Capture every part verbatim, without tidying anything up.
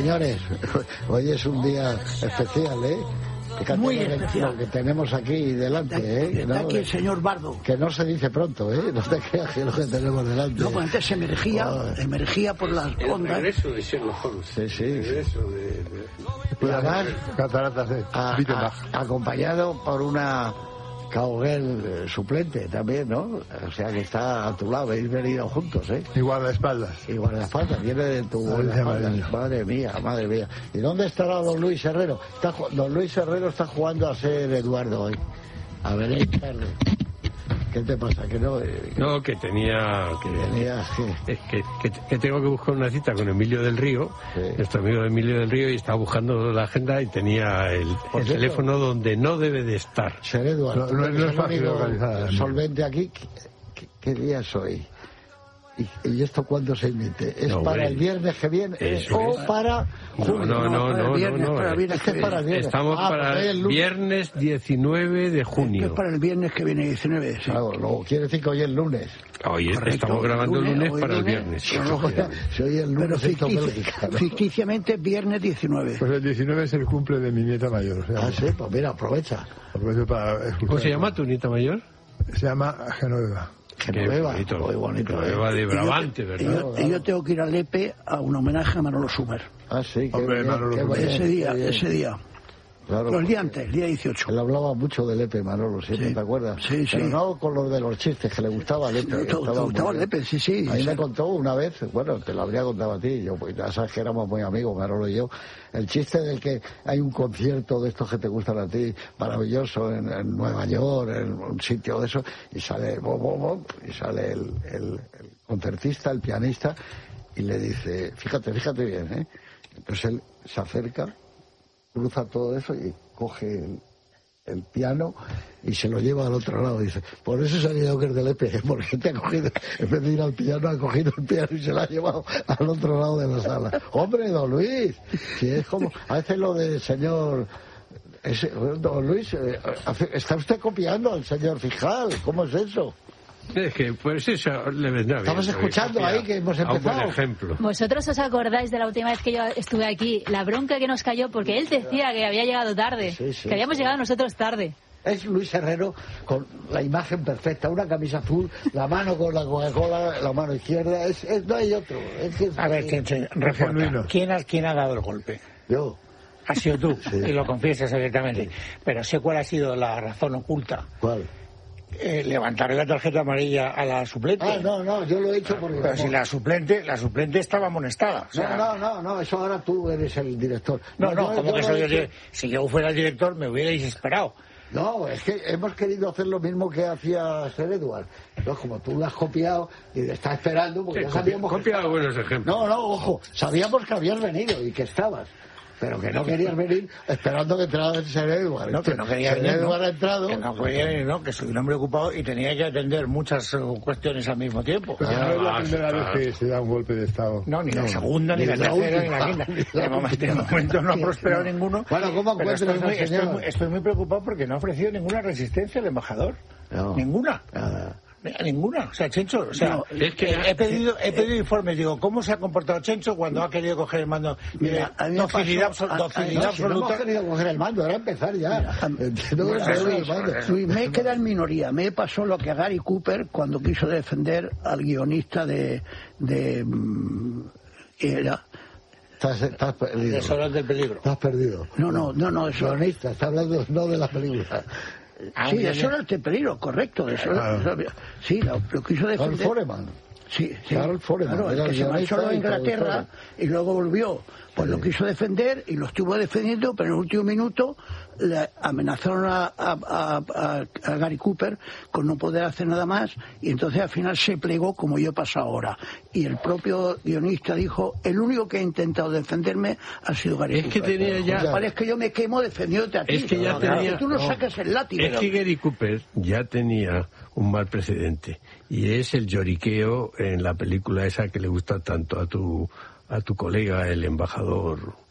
Señores, hoy es un día especial, ¿eh? Fíjate Muy lo que, especial. lo que tenemos aquí delante, ¿eh? Está aquí el señor Bardo. Que no se dice pronto, ¿eh? No te creas que es lo que tenemos delante. No, pues antes se emergía, Oh. emergía por las El ondas. regreso de Sherlock Holmes. Sí, sí. El regreso de... de... Y además, Cataratas de a- Wittenbach. a- acompañado por una cowgirl eh, suplente también, ¿no? O sea que está a tu lado, habéis venido juntos, ¿eh? Y guardaespaldas. Y guardaespaldas, viene de tu Ay, guardaespaldas. madre. Madre mía, madre mía. ¿Y dónde estará don Luis Herrero? Está, ju- don Luis Herrero está jugando a ser Eduardo hoy. A ver, echarle. ¿Qué te pasa? Que no... eh, No, que tenía... Que, tenía, sí. es que, que, que tengo que buscar una cita con Emilio del Río, Sí. nuestro amigo Emilio del Río, y estaba buscando la agenda y tenía el, Por el cierto. teléfono donde no debe de estar. Ser Eduardo. No, no- no que es el fácil único localizar, ¿no? solvente aquí. ¿Qué, qué, qué día es hoy? ¿Y, y esto cuándo se emite? ¿Es No, para hombre. el viernes que viene? Eso ¿O es. para No, junio? no, no, para el no, viernes, no, para el no. viernes Este es que para el viene. viernes. Estamos Ah, para porque el el lunes. viernes diecinueve de Esto junio. es para el viernes que viene, diecinueve. Sí. Claro, luego quiere decir que hoy es lunes. Hoy Correcto, estamos grabando el lunes, lunes hoy para el lunes, viernes. pero no- Si hoy es Pero lunes, esto es fictici- Bélgica, ¿no? ficticiamente viernes diecinueve. Pues el diecinueve es el cumple de mi nieta mayor. O sea, Ah, sí, pues mira, aprovecha. aprovecho para escuchar. ¿Cómo se llama tu nieta mayor? Se llama Genoveva. Genoveva, Qué bonito. muy bonito. Genoveva ¿eh? de Y yo- Brabante, Y ¿verdad? yo, y yo tengo que ir a Lepe a un homenaje a Manolo Sumer. Ah, sí, qué Hombre, bien, Manolo qué Sumer. bien, Ese día, qué bien. ese día. Claro, No, el día porque antes, el día dieciocho. Él hablaba mucho de Lepe, Manolo, siempre, Sí. ¿te acuerdas? Sí, sí. Pero no con lo de los chistes, que le gustaba a Lepe. Te- te- te estaba muy gustaba bien. Lepe, sí, sí. A mí Sí. me contó una vez, bueno, te lo habría contado a ti, yo, pues ya sabes que éramos muy amigos, Manolo y yo, el chiste del que hay un concierto de estos que te gustan a ti, maravilloso, en, en Nueva York, en un sitio de eso, y sale, bo, bo, bo, y sale el, el, el concertista, el pianista, y le dice, fíjate, fíjate bien, ¿eh? Entonces él se acerca, cruza todo eso y coge el, el piano y se lo lleva al otro lado. Dice, por eso se ha ido que es del E P, porque te ha cogido, en vez de ir al piano, ha cogido el piano y se lo ha llevado al otro lado de la sala. Hombre, don Luis, si es como, a veces lo del señor... Ese, don Luis, eh, ¿está usted copiando al señor fiscal? ¿Cómo es eso? Es que pues eso le vendrá bien. Estamos porque escuchando copia ahí que hemos a un empezado. buen ejemplo. ¿Vosotros os acordáis de la última vez que yo estuve aquí? La bronca que nos cayó porque él decía que había llegado tarde. Sí, sí, que habíamos sí. llegado nosotros tarde. Es Luis Herrero con la imagen perfecta, una camisa azul, la mano con la Coca-Cola, la mano izquierda, es, es- no hay otro. Es que, A ver, ¿quién se reporta? Genuino. ¿Quién ha, ¿Quién ha dado el golpe? Yo. Ha sido tú, Sí. y lo confiesas abiertamente. Pero sé cuál ha sido la razón oculta. ¿Cuál? Eh, levantarle la tarjeta amarilla a la suplente. Ah, no, no, yo lo he hecho porque... Pero si la suplente, la suplente estaba amonestada. O sea, No, no, no, no, eso ahora tú eres el director. No, no, yo- como yo que lo soy he el hecho- di- Si yo fuera el director, me hubierais esperado. No, es que hemos querido hacer lo mismo que hacía Ser Eduard. Entonces, como tú lo has copiado y te estás esperando, porque Sí, ya copia, sabíamos que copia estabas. buenos ejemplos. No, no, ojo, sabíamos que habías venido y que estabas. Pero que no querías venir esperando que entrara el Ser Eduard. No, que no quería Ser venir, ¿no? Eduard ha entrado. Que no quería venir, no, que soy un hombre ocupado y tenía que atender muchas eh, cuestiones al mismo tiempo. Pero no es la Ah, primera ah. vez que se da un golpe de Estado. No, ni la No, segunda, ni, ni la la tercera, ni la última, quinta. ni la De momento, de última. momento no ha prosperado ninguno. Bueno, ¿cómo pero encuentras estoy al muy, estoy, señor? muy, estoy muy preocupado porque no ha ofrecido ninguna resistencia al embajador. No. Ninguna. Nada. Ninguna. O sea, Chencho, o sea, No, es que- eh, he pedido, he pedido informes, digo, ¿cómo se ha comportado Chencho cuando ha querido coger el mando? Mira, a mí me docilidad pasó- absol- a- a- docilidad No, si no hemos absoluta. querido coger el mando, era empezar ya. Entiendo que Mira, se debe el Luis, mando. Luis, me queda en minoría. Me pasó lo que a Gary Cooper cuando quiso defender al guionista de... de mm, era, Estás, estás perdido. Las horas del peligro. Estás perdido. no, no, no, no, eso... Guionista, está hablando no de la película. Ah, Sí, bien, eso bien. era el peligro, correcto. Eso, Claro. eso- sí, lo, lo quiso Carl defender. Foreman. Sí, sí. Carl Foreman, Claro, el era que el se marchó guionista a y Inglaterra traductor. y luego volvió. Pues lo quiso defender y lo estuvo defendiendo, pero en el último minuto le amenazaron a, a, a- a- a Gary Cooper con no poder hacer nada más y entonces al final se plegó como yo paso ahora. Y el propio guionista dijo, el único que ha intentado defenderme ha sido Gary Es que Cooper. tenía ya- Vale, es que yo me quemo defendiéndote a ti. Es que ya No, claro, tenía- que tú no no. sacas el látigo. Es que Gary Cooper ya tenía un mal precedente y es el lloriqueo en la película esa que le gusta tanto a tu a tu colega el embajador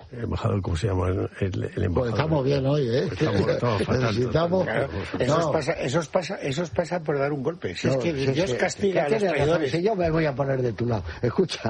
el embajador, ¿cómo se llama? El, el embajador. Pues estamos bien hoy, ¿eh? Estamos, estamos fatal, Necesitamos... Claro, No. esos, pasa, esos, pasa, esos pasa por dar un golpe. Si No, es que si es Dios que- castiga a que los tienes razón, traidores. si yo me voy a poner de tu lado. Escucha,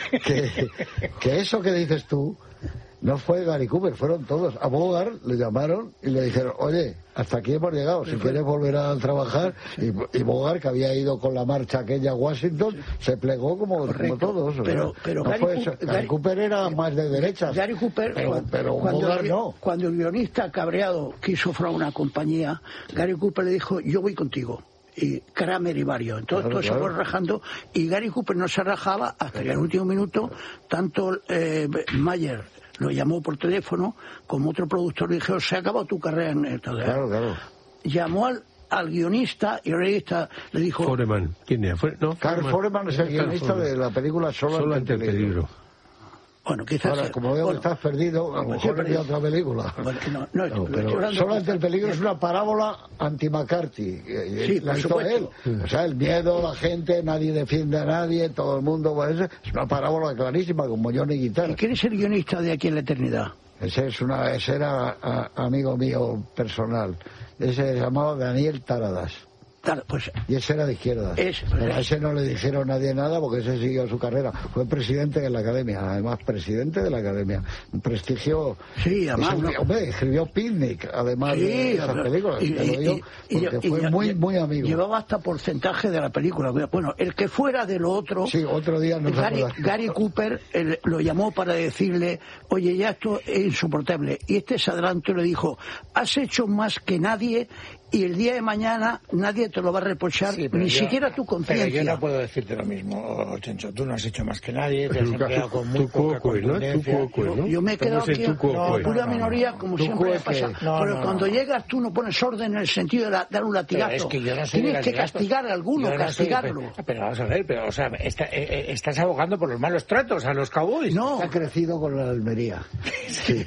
que, que eso que dices tú no fue Gary Cooper, fueron todos. A Bogart le llamaron y le dijeron, oye, hasta aquí hemos llegado, si quieres volver a trabajar. Y, y Bogart, que había ido con la marcha aquella a Washington, se plegó como, como todos. O Pero- sea, pero no Gary fue Cooper- eso. Gary, Gary- Cooper era más de derechas. Gary Cooper, pero, cuando, pero cuando Bogart el, no. cuando el guionista cabreado quiso formar una compañía, Gary Cooper le dijo, yo voy contigo. Y Kramer y varios. Entonces Claro, todo se claro. fue rajando y Gary Cooper no se rajaba hasta que en el último minuto tanto eh, Mayer lo llamó por teléfono como otro productor le dijo, se ha acabado tu carrera en esto. Claro, claro. Llamó al, al guionista y el guionista le dijo, Foreman. ¿Quién era? Fue- no, Carl Foreman es el guionista de la película Solo, Solo ante el peligro. bueno, quizás... Ahora, como veo bueno, que estás perdido, a lo sí, mejor pero- había otra película. bueno, no, no, No, estoy pero hablando- Solo ante el peligro es una parábola anti-McCarthy. Y- y Sí, la por hizo supuesto. él. O sea, el miedo, la gente, nadie defiende a nadie, todo el mundo. Pues, es una parábola clarísima, como Johnny ¿Y Guitar. quién es el guionista de Aquí en la Eternidad? Ese, es una, ese era a- amigo mío personal. Ese se llamaba Daniel Taradas. Claro, pues Y ese era de izquierda. Es- Pero a ese no le dijeron nadie nada porque ese siguió su carrera. Fue presidente de la academia, además presidente de la academia. Un prestigio. Sí, además, Ese- no- hombre, escribió Picnic, además sí, de esas pero- películas. y- te lo y- digo, y- porque y- fue y- muy, y- muy amigo. Llevaba hasta porcentaje de la película. Bueno, el que fuera de lo otro, Sí, otro día nos Gary, acordamos. Gary Cooper el- lo llamó para decirle, oye, ya esto es insoportable. Y este se adelantó y le dijo, has hecho más que nadie y el día de mañana nadie te lo va a reprochar, Sí, pero ni yo- siquiera tu Pero conciencia. yo no puedo decirte lo mismo, Chencho. Tú no has hecho más que nadie, te has Tu empleado con muy tu poca cuoco, ¿no? Tu contundencia. cuoco, ¿no? Yo me he quedado ¿Cómo es aquí el tu con cuoco? pura No, no, minoría, no. como Tu siempre me cuoco. pasa. No, Pero no, cuando no. llegas tú no pones orden en el sentido de la- dar un latigazo. Pero es que yo no soy de Tienes que latigazos. castigar a alguno, Yo no soy- castigarlo. pero, pero vamos a ver, pero, o sea, está- eh, eh, estás abogando por los malos tratos a los cowboys. No, Ha crecido con la Almería. Sí.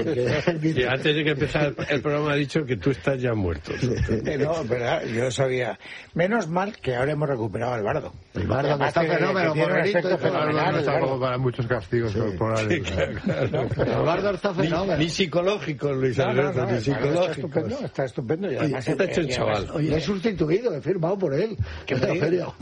Y antes de que empezara el, el programa ha dicho que tú estás ya muerto. Eh, No, pero yo sabía. Menos mal que ahora hemos recuperado al bardo. El bardo, que Además está que- fenómeno, que tiene un Morenito, efecto y todo. Álvaro fenomenal, no el está bardo. como para muchos castigos corporales. Pero el Bardo está Ni, fenómeno. ni psicológico, Luis No, no, Alberto, no, ni el bardo está psicológico. estupendo, está estupendo. Y además, está eh, hecho un y además- chaval. Le he sustituido, he firmado por él. ¿Qué En la me dices? feria.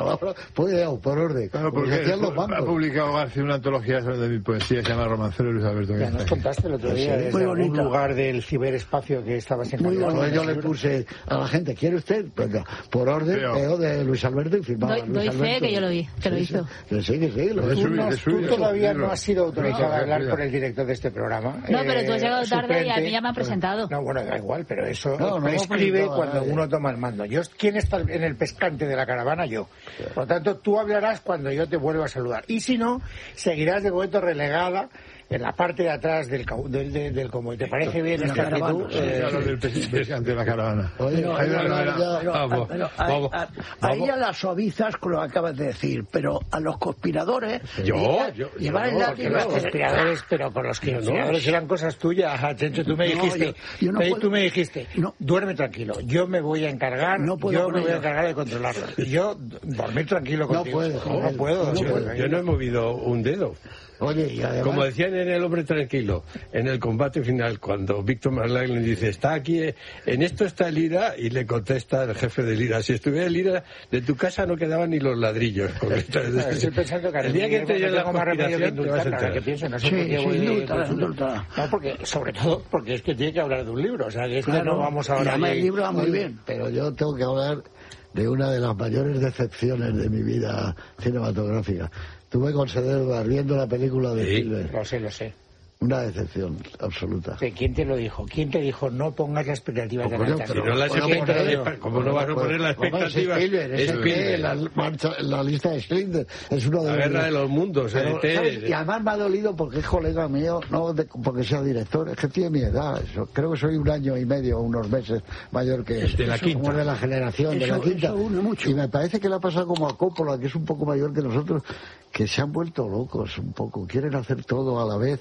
Puede ir por orden. Claro, Porque porque hacían los ha bancos. publicado García una antología de mi poesía, se llama Romancero Luis Alberto. Ya nos contaste el otro día desde Muy algún bonita. lugar del ciberespacio que estabas Muy encargado. Entonces yo le puse a la gente, ¿quiere usted? Venga, por orden, Pero- peo de Luis Alberto y firmaba. Doy- Luis doy fe Alberto. que yo lo vi, que lo Sí, hizo. Sí, que sí, que sí. Lo De hizo. su- Tú, no- de tú suyo. todavía Libro. no has sido autorizado No, a hablar cuida. por el director de este programa. No, pero tú has llegado tarde y a suplente. mí ya me han presentado. No, bueno, da igual, pero eso No, no hemos prescribe presentado a cuando nadie. uno toma el mando. Yo, ¿quién está en el pescante de la caravana? Yo. Por lo tanto, tú hablarás cuando yo te vuelva a saludar. Y si no, seguirás de momento relegada en la parte de atrás del, cau- del, del, del convoy. ¿Te parece bien esta actitud? Sí, Eh, hablo del pes- pescante de la caravana. Oye, Pero, ahí pero, va, pero, ya- pero, Vamos, pero a, vamos, a- a vamos. ella la suavizas con lo que acabas de decir, pero a los conspiradores Yo, ella- yo- llevar yo el no, Porque látigo los conspiradores, pero con los conspiradores eran cosas tuyas, ah, Chencho, tú me No, dijiste, yo- yo no me- puedo- tú me dijiste, no. duerme tranquilo, yo me voy a encargar, No puedo yo con me voy a ellos. encargar de controlarlo. Yo, d- dormir tranquilo No contigo. puede, no, Joel, puedo, no sí, puede. tranquilo. Yo no he movido un dedo. Oye, y además... Como decían en El hombre tranquilo, en el combate final, cuando Víctor McLaglen dice, está aquí, eh, en esto está el IRA, y le contesta el jefe del IRA, si estuviera el IRA, de tu casa no quedaban ni los ladrillos. Estoy pensando que el día que entre yo en la tengo más remedio que conspiración te vas a indultar, ahora que enterar. pienso, no sé Sí, por qué sí, voy de- indúltala, de- indúltala. No, porque, sobre todo, porque es que tiene que hablar de un libro, o sea, que es que Claro, no vamos y ahora además a el libro va muy Oye, bien. Pero yo tengo que hablar de una de las mayores decepciones de mi vida cinematográfica. Tuve con Sederbar viendo la película de Sí. Spielberg. Lo sé, lo sé. Una decepción absoluta. ¿De ¿Quién te lo dijo? ¿Quién te dijo no pongas las expectativas Pues, tan coño, altas? Si no las Bueno, expectativas, bueno, de- ¿cómo no vas a poner las Hombre, es expectativas? Spielberg, es el que Spielberg. la, marcha, la lista de Schindler es uno de La los... guerra de los mundos, Pero, E T. ¿sabes? Y además me ha dolido porque es colega mío, no de- porque sea director, es que tiene mi edad. Eso. Creo que soy un año y medio, unos meses mayor que él. De la Eso, quinta. como de la generación, de Eso- la quinta. eso une mucho. Y me parece que le ha pasado como a Coppola, que es un poco mayor que nosotros, que se han vuelto locos un poco. Quieren hacer todo a la vez en todas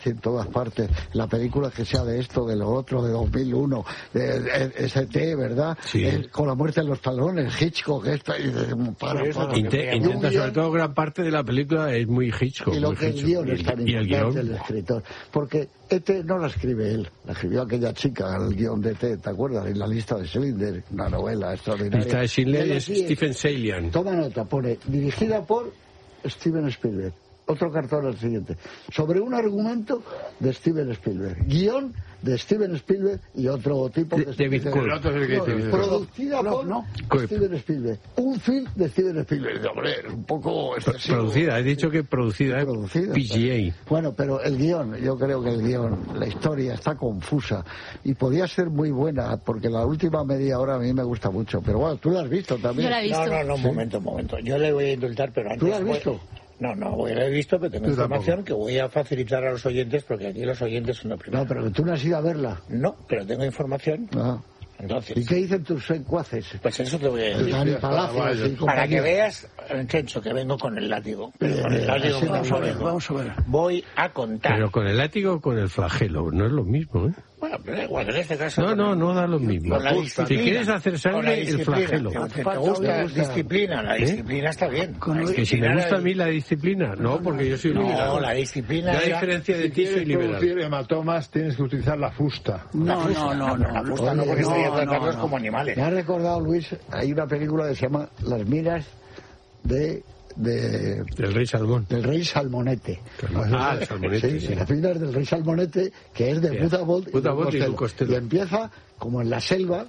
todas partes. La película que sea de esto, de lo otro, de dos mil uno, de, de S T, ¿verdad? Sí. Eh, con la muerte en los talones, Hitchcock, esto, y de, para, para. Inte, intenta, sobre todo, gran parte de la película es muy Hitchcock. Y lo muy que el Hitchcock. guión es tan y, y el importante guión. del escritor. Porque E T no la escribe él, la escribió aquella chica, el guión de E T, ¿te acuerdas? En la lista de Schindler, una novela extraordinaria. La lista de Schindler Él es aquí, Stephen Salian. Toma nota, pone, dirigida por Steven Spielberg. Otro cartón al siguiente. Sobre un argumento de Steven Spielberg. Guión de Steven Spielberg y otro tipo De- que David Steven- Cole. El otro es el que No, dice- producida No, por no. Steven Spielberg. Un film de Steven Spielberg. Hombre, es un poco excesivo. Producida, he dicho que producida, ¿eh? Producida. P G A. Bueno, pero el guión, yo creo que el guión, la historia está confusa y podía ser muy buena porque la última media hora a mí me gusta mucho. Pero bueno, tú la has visto también. Yo la he visto. No, no, no, un momento, un momento. Yo le voy a indultar, pero antes... ¿Tú la has voy- visto? No, no, voy- la he visto, pero tengo Tú información tampoco. que voy a facilitar a los oyentes, porque aquí los oyentes son los primeros. No, pero que tú no has ido a verla. No, pero tengo información. Ah. Entonces, ¿Y qué dicen tus secuaces? pues eso te voy a decir. Dani Palacios y Para compañía. que veas, Chencho, que vengo con el látigo. Pero con el Eh, látigo sí, como Vamos a ver, vengo. vamos a ver. Voy a contar. Pero con el látigo o con el flagelo, no es lo mismo, ¿eh? Bueno, pero da igual, en este caso... No, con no, el- no da lo mismo. Con la Si disciplina. quieres hacer Con la sangre, el disciplina. flagelo. ¿Te, te Falta gusta otra. disciplina? La ¿Eh? disciplina está bien. Con La lo- Que si me disciplina gusta a era- mí la disciplina, no, porque yo soy No, liberal. la disciplina Yo, a era- diferencia de Si ti, soy quieres liberal. producir hematomas, tienes que utilizar la fusta. No, no, no, no. La fusta no, porque no, estoy a no, tratarlos no. como animales. Me ha recordado, Luis, hay una película que se llama Las minas de, de El rey Salmón. del rey Salmonete. Ah, el salmonete, Sí, sí. las minas del rey Salmonete, que es de Sí. Butterbolt Butterbolt y Costello. Lou Costello. Y empieza como en la selva,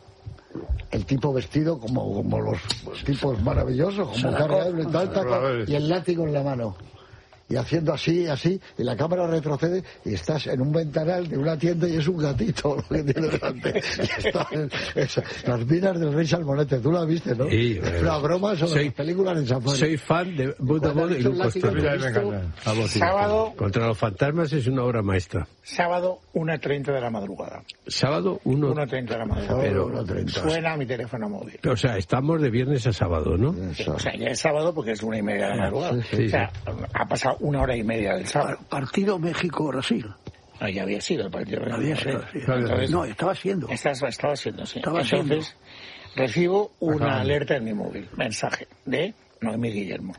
el tipo vestido como, como los tipos maravillosos, como cargador y tal, tal, tal, y el látigo en la mano. Y haciendo así, así, y la cámara retrocede y estás en un ventanal de una tienda y es un gatito lo que tiene delante. Y está en- es- las minas del rey Salmonete, tú la viste, ¿no? Sí, es una broma sobre soy- las películas en Safari. Soy fan de Cuando Butterbolt ha y dicho Lou el látigo, Costello. ¿lo has me visto? encanta. Vamos, sí. Sábado, Contra los fantasmas es una obra maestra. sábado, una treinta de la madrugada. Sábado, uno. una treinta de la madrugada. Pero- uno treinta. Suena mi teléfono móvil. O sea, estamos de viernes a sábado, ¿no? Eso. O sea, ya es sábado porque es una y media de la madrugada. sí, sí, o sea, ha pasado una hora y media del sábado. Partido México-Brasil. No, ya había sido el partido. de Había Madrid. sido, sí. Entonces, No, estaba siendo. Estaba, estaba siendo, sí. Estaba Entonces, recibo una Acabando. alerta en mi móvil. Mensaje de Noemí Guillermo.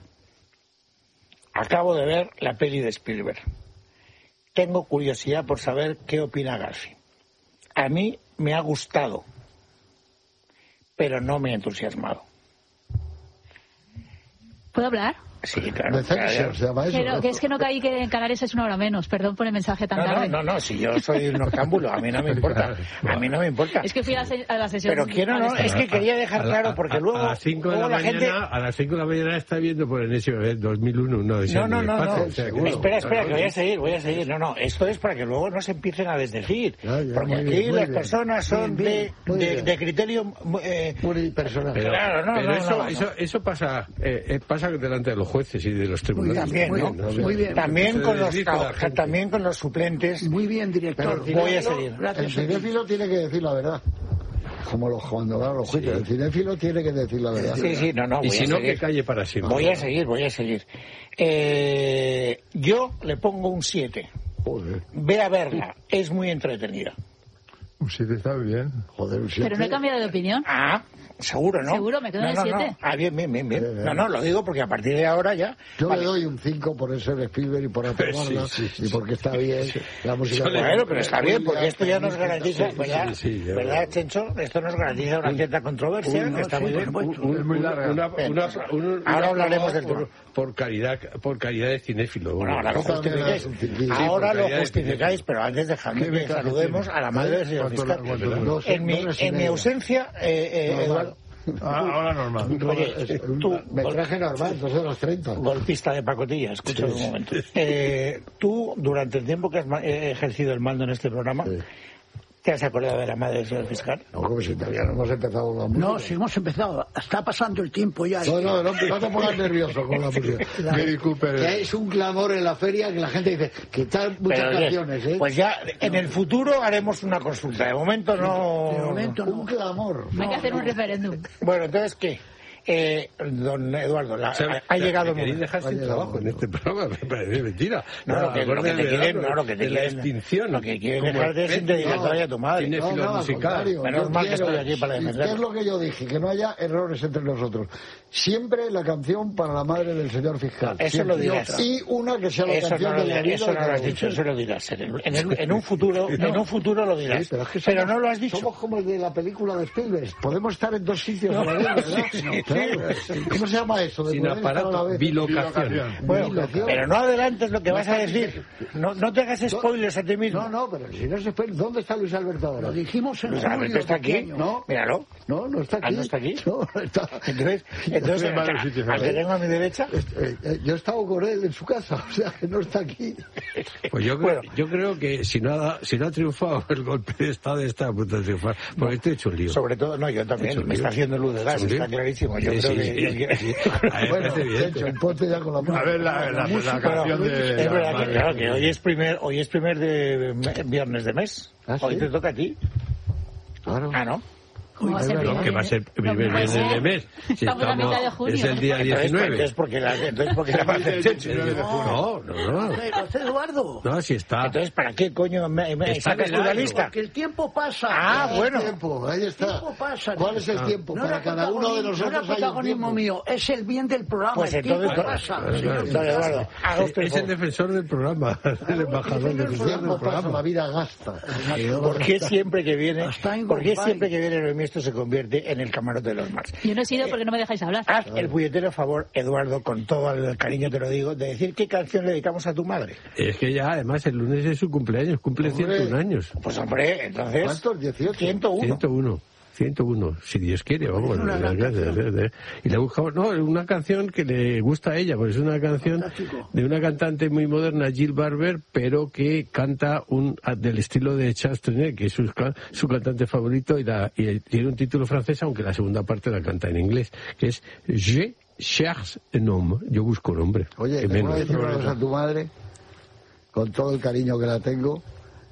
Acabo de ver la peli de Spielberg. Tengo curiosidad por saber qué opina Garfi. A mí me ha gustado, pero no me ha entusiasmado. ¿Puedo hablar? Sí, claro. Deception, claro. se llama eso, Pero ¿no? que es que no caí que en Canarias es una hora menos. Perdón por el mensaje tan No, tarde. no, no, no, si yo soy un noctámbulo, a mí no me importa. A mí no me importa. Es que fui a la, se- a la sesión. Pero quiero, no, es que quería dejar A la- claro, porque a- luego, a las cinco de luego la, la mañana, gente... a las cinco de la mañana está viendo por enésima vez dos mil uno, no, ese No, no, ni no, espacio, no. o sea, seguro. Espera, espera, que voy a Claro. seguir, voy a seguir. No, no, esto es para que luego no se empiecen a desdecir. Ya, ya, Porque muy aquí bien, muy las bien. personas son Bien, bien, de, muy de, bien. de criterio... eh, Muy personal. Pero, Claro, no, pero no, eso, no, no. eso, eso pasa, eh, eh, pasa delante de los jueces y de los tribunales. También, muy ¿no? bien, muy bien. También Se con los desdice la gente. también con los suplentes. Muy bien, director. Pero Voy a seguir. El Gracias. cinéfilo tiene que decir la verdad. Como los, cuando van a los juicios. El cinéfilo tiene que decir la verdad. Sí, sí, no, no, Y voy si a no, seguir. que calle para siempre. Voy a seguir, voy a seguir. Eh, yo le pongo un siete. Joder, Ve a verla, es muy entretenida. Un siete está bien. joder, un siete. Pero no he cambiado de opinión. Ah, seguro, ¿no? Seguro, me quedo en no, el no, siete. no. Ah, bien, bien, bien, bien. Eh, No, no, lo digo porque a partir de ahora ya... Yo Vale. le doy un cinco por ser Spielberg y por aprobarla Sí, sí, sí, y porque está bien la música. Yo le- Bueno, pero está bien, porque esto ya nos garantiza, ¿verdad? sí, sí, ya. ¿Verdad, Chencho? Esto nos garantiza una cierta controversia, Uy, no, que está sí, muy por bien. supuesto. Un- Es muy una- larga. una- Bien. una- un- Ahora una hablaremos aprobada del por, tema. por caridad, por caridad de cinéfilo. Bueno, ahora lo Eso también justificáis. es un cinquillo. Sí, Ahora por lo calidad de justificáis, pero antes dejadme ¿Qué que beca que saludemos tiene? a la madre del señor ¿Cuánto- fiscal. cuánto- Dos- En mi, dos y en mi medio. ausencia, eh, eh, Normal. Eduardo, Ah, ahora normal. Oye, Es un tú- metraje normal, dos horas treinta. golpista de pacotilla, escucha un momento. Eh, tú, durante el tiempo que has ma- eh, ejercido el mando en este programa, Sí. ¿te has acordado de la madre del señor fiscal? No, como si todavía no hemos empezado con la música. No, si hemos empezado. Está pasando el tiempo ya. No, no, no, no te pongas nervioso con la música. Gary Cooper. Que es un clamor en la feria que la gente dice que están muchas Pero, oye, canciones, ¿eh? Pues ya, en el futuro haremos una consulta. De momento no... De momento un no. clamor. Hay que hacer un referéndum. Bueno, entonces, ¿qué? Eh, don Eduardo, la, O sea, ha, ha llegado el queréis momento. dejar sin trabajo en este programa, me parece mentira. No, lo que, lo que te quieren, no, lo que te de la quieren, extinción. lo que quieren como dejarte es el sin dedicatoria no, a tu madre. tiene No, filo no, al musical. contrario, Menos yo mal que quiero- estoy aquí para ¿Qué defenderlo. es lo que yo dije? Que no haya errores entre nosotros. Siempre la canción para la madre del señor fiscal. Eso Siempre. lo dirás. Y una que sea la Eso canción no, lo, de la vida. eso no lo has de- dicho, eso lo dirás. En, el- en, el- en un futuro, en un futuro lo dirás. Sí, pero, es que pero somos- no lo has dicho. Somos como el de la película de Spielberg. Podemos estar en dos sitios a la vez, ¿verdad? Sí, sí, Claro. sí. ¿Cómo se llama eso? De Sin poder estar a la aparato, vez. bilocación. Bueno, Bilocación. pero no adelantes lo que vas a decir. No, no te hagas spoilers a ti mismo. No, no, pero si no se espera, ¿dónde está Luis Alberto ahora? Lo dijimos en Luis julio Alberto está de este aquí, año. ¿no? Míralo. No, no está Ah, aquí. ¿no está aquí? No, no está. Entonces, entonces en varios sitios, al que ¿verdad? tengo a mi derecha, Eh, eh, yo he estado con él en su casa, o sea que no está aquí. Pues yo creo, Bueno. yo creo que si no, ha, si no ha triunfado el golpe de Estado, está a punto de triunfar. Porque esto he hecho un lío. sobre todo, no, yo también, Hecho un me lío. está haciendo luz de gas, Hecho un lío. está clarísimo. Yo Sí, creo sí, que... sí. yo quiero- A mí me Bueno, parece de bien. hecho, ponte ya con la mano. A ver, la, la, la, canción Bueno, de... es verdad la- que, claro, que hoy es primer, hoy es primer de me- viernes de mes. ¿Ah, sí? Hoy te toca a ti. Claro. Ah, ¿no? ¿Cómo va a ser verdad. primer Que va a ser viernes? primer No puede viernes ser. de mes. Si Estamos a mitad de junio. Es el día Entonces, diecinueve. entonces, porque la, entonces, porque la va a hacer Cheche. No, no, no. ¿Lo hace Eduardo? No, si está. Entonces, ¿para qué coño me, me Está sacas en tú el la año. lista? Que el tiempo pasa. Ah, El bueno. tiempo, ahí está. El tiempo pasa, ¿Cuál tío. es el tiempo? No Para era cada uno de protagonismo- nosotros no era hay un protagonismo tiempo. mío, es el bien del programa. Pues el tiempo entonces, pasa. claro, Sí, claro. el Don tiempo Eduardo, pasa. haga usted el Es el favor. defensor del programa, el embajador El defensor tiempo del pasa, la programa. vida gasta. ¿Por qué siempre que viene, Hasta en por qué Goodbye. siempre que viene Noemí esto se convierte en el camarote de los Mars? Yo no he sido porque no me dejáis hablar. Haz el puñetero favor, Eduardo, con todo el cariño te lo digo, de decir qué canción le dedicamos a tu madre. Es que ya, además, el lunes es su cumpleaños, cumple Hombre. ciento uno años. Pues hombre, entonces... ¿Cuántos? dieciocho. ciento uno. ciento uno. ciento uno, si Dios quiere, vamos. una gran gracias, canción. gracias. Y le buscamos, no, una canción que le gusta a ella, porque es una canción Fantástico. de una cantante muy moderna, Jill Barber, pero que canta un del estilo de Charles Trenet, que es su, su cantante favorito, y, la, y tiene un título francés, aunque la segunda parte la canta en inglés, que es Je cherche un homme. Yo busco un hombre. Oye, Que te voy a menos. decir una cosa a tu madre, con todo el cariño que la tengo,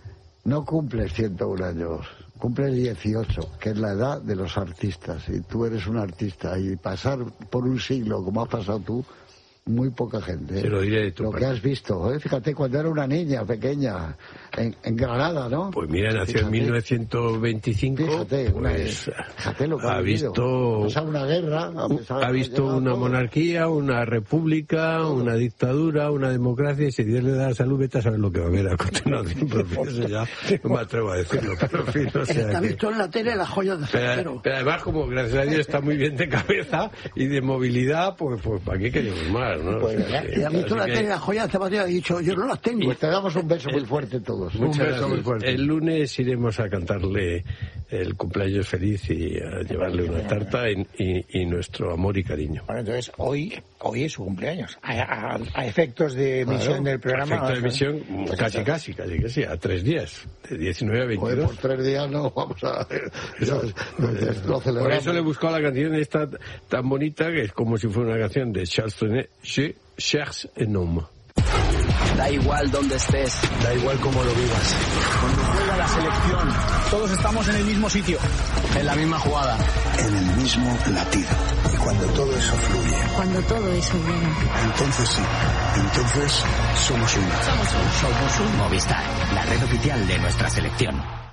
no cumples ciento uno años, cumples dieciocho, que es la edad de los artistas, y tú eres un artista, y pasar por un siglo como has pasado tú, muy poca gente. ¿eh? Te lo diré de tu Lo que parte. has visto, ¿eh? Fíjate, cuando era una niña pequeña, en, en Granada, ¿no? Pues mira, nació Fíjate. en mil novecientos veinticinco. Fíjate, una- pues, fíjate lo que ha, ha vivido. visto Ha pasado una guerra, ha, pasado- ha visto llegado una todo. monarquía, una república, una dictadura, una democracia, y si Dios le da la salud, vete a saber lo que va a haber a continuación, pero eso ya no me atrevo a decirlo, pero en fin, o sea Está que- visto en la tele las joyas de pero, Zapatero. pero además, como gracias a Dios está muy bien de cabeza y de movilidad, pues, pues ¿para qué queremos más? ¿no? Pues, O sea, que- Y ha visto así la que- tele las joyas de Zapatero y ha dicho, yo no las tengo. Pues te damos un beso muy fuerte todos. Muchas beso gracias. muy fuerte. El lunes iremos a cantarle el cumpleaños feliz y a llevarle una tarta y, y- y nuestro amor y cariño. Bueno, entonces hoy, hoy es su cumpleaños. A, a- a efectos de emisión del programa... Efecto de vamos a- emisión, casi, casi, casi, casi, a tres días, de diecinueve a Joder, veintidós. por tres días no vamos a... Eso, es- lo Por celebramos. eso le he buscado la canción esta tan bonita que es como si fuera una canción de Charles Trenet, Je cherche un homme. Da igual donde estés, Da igual cómo lo vivas. cuando juega la selección, todos estamos en el mismo sitio, en la misma jugada. En el mismo latido. Y cuando todo eso fluye, Cuando todo eso viene. entonces sí, entonces somos uno. Somos un Movistar, la red oficial de nuestra selección.